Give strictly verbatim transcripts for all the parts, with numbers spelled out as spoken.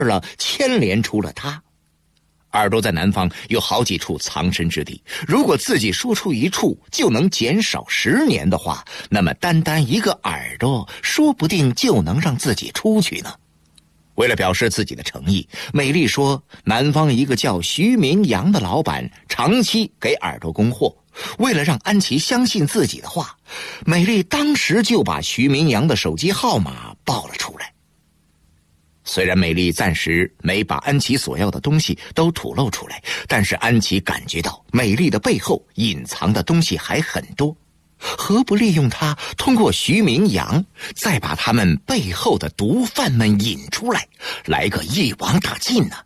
了，牵连出了他。耳朵在南方有好几处藏身之地，如果自己说出一处就能减少十年的话，那么单单一个耳朵说不定就能让自己出去呢。为了表示自己的诚意，美丽说南方一个叫徐明阳的老板长期给耳朵供货，为了让安琪相信自己的话，美丽当时就把徐明阳的手机号码报了出来。虽然美丽暂时没把安琪所要的东西都吐露出来，但是安琪感觉到美丽的背后隐藏的东西还很多，何不利用她，通过徐明阳再把他们背后的毒贩们引出来，来个一网打尽呢？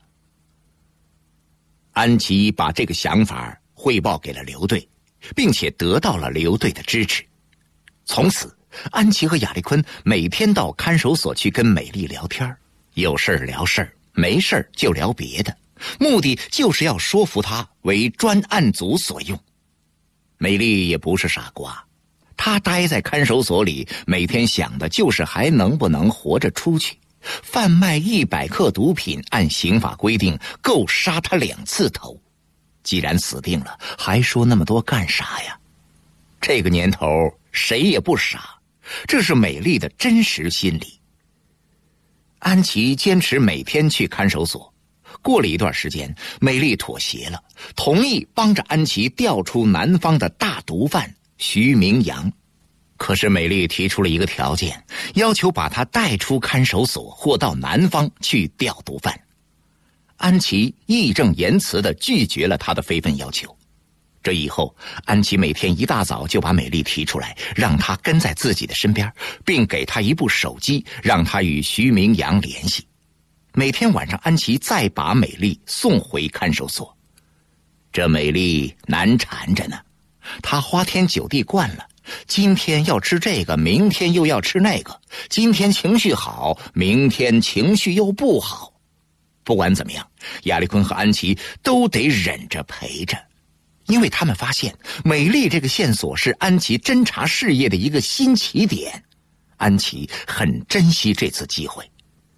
安琪把这个想法汇报给了刘队，并且得到了刘队的支持。从此安琪和亚丽坤每天到看守所去跟美丽聊天，有事聊事，没事就聊别的，目的就是要说服她为专案组所用。美丽也不是傻瓜，她待在看守所里，每天想的就是还能不能活着出去。贩卖一百克毒品，按刑法规定够杀她两次头。既然死定了，还说那么多干啥呀？这个年头谁也不傻，这是美丽的真实心理。安琪坚持每天去看守所，过了一段时间，美丽妥协了，同意帮着安琪调出南方的大毒贩徐明阳。可是美丽提出了一个条件，要求把他带出看守所或到南方去调毒贩。安琪义正言辞地拒绝了他的非分要求。这以后，安琪每天一大早就把美丽提出来，让她跟在自己的身边，并给她一部手机，让她与徐明阳联系。每天晚上，安琪再把美丽送回看守所。这美丽难缠着呢，她花天酒地惯了，今天要吃这个，明天又要吃那个，今天情绪好，明天情绪又不好。不管怎么样，亚丽坤和安琪都得忍着陪着，因为他们发现美丽这个线索是安琪侦查事业的一个新起点，安琪很珍惜这次机会。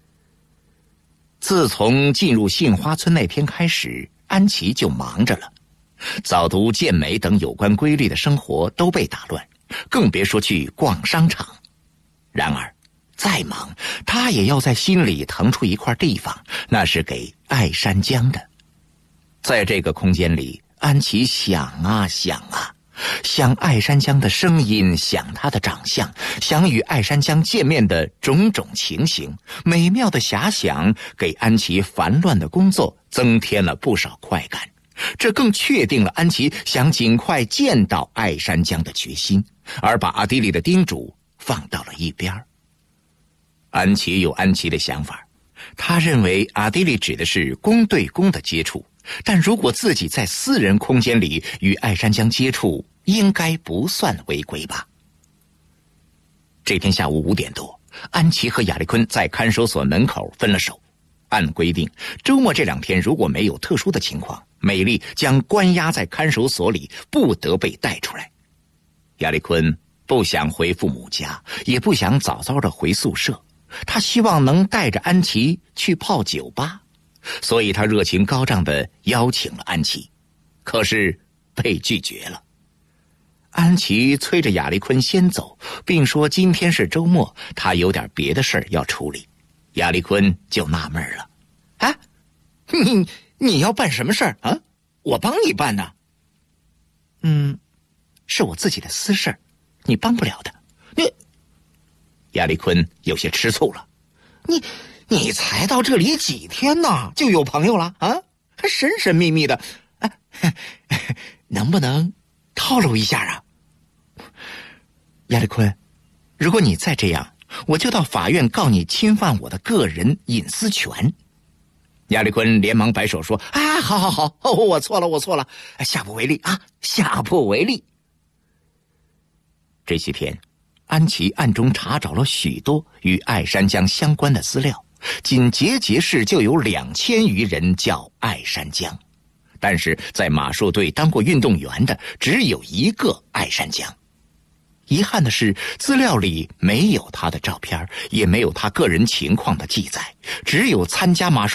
自从进入杏花村那天开始，安琪就忙着了，早读、健美等有关规律的生活都被打乱，更别说去逛商场。然而再忙，他也要在心里腾出一块地方，那是给艾山江的。在这个空间里，安琪想啊想啊，想艾山江的声音，想他的长相，想与艾山江见面的种种情形，美妙的遐想给安琪烦乱的工作增添了不少快感。这更确定了安琪想尽快见到艾山江的决心，而把阿迪里的叮嘱放到了一边。安琪有安琪的想法，他认为阿迪里指的是公对公的接触，但如果自己在私人空间里与艾山江接触，应该不算违规吧。这天下午五点多，安琪和亚丽坤在看守所门口分了手。按规定，周末这两天如果没有特殊的情况，美丽将关押在看守所里，不得被带出来。亚丽坤不想回父母家，也不想早早的回宿舍，他希望能带着安琪去泡酒吧，所以他热情高涨地邀请了安琪，可是被拒绝了。安琪催着亚丽坤先走，并说今天是周末，他有点别的事儿要处理。亚丽坤就纳闷了，啊，你你要办什么事儿啊？我帮你办呢。嗯，是我自己的私事，你帮不了的。你，亚丽坤有些吃醋了，你你才到这里几天呢，就有朋友了啊？还神神秘秘的，啊，能不能透露一下啊？亚丽坤，如果你再这样，我就到法院告你侵犯我的个人隐私权。亚丽坤连忙摆手说，啊，好好好，哦，我错了我错了，下不为例啊，下不为例。这些天安琪暗中查找了许多与艾山江相关的资料，仅结节市就有两千余人叫艾山江，但是在马术队当过运动员的只有一个艾山江。遗憾的是，资料里没有他的照片，也没有他个人情况的记载，只有参加马术